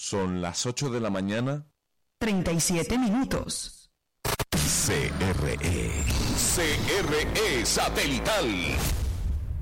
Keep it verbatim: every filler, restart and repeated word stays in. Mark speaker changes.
Speaker 1: Son las ocho de la mañana.
Speaker 2: treinta y siete minutos.
Speaker 3: C R E. C R E Satelital.